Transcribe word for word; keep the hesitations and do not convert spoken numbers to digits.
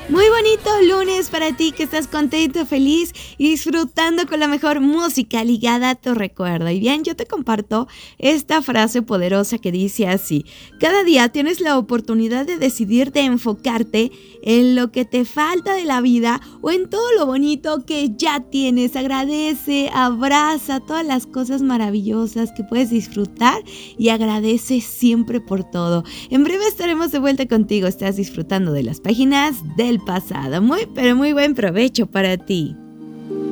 Muy bonito lunes para ti que estás contento, feliz y disfrutando con la mejor música ligada a tu recuerdo. Y bien, yo te comparto esta frase poderosa que dice así: cada día tienes la oportunidad de decidir de enfocarte en lo que te falta de la vida o en todo lo bonito que ya tienes. Agradece, abraza todas las cosas maravillosas que puedes disfrutar y agradece siempre por todo. En breve estaremos de vuelta contigo. Estás disfrutando de las páginas del pasado. Muy, pero muy buen provecho para ti.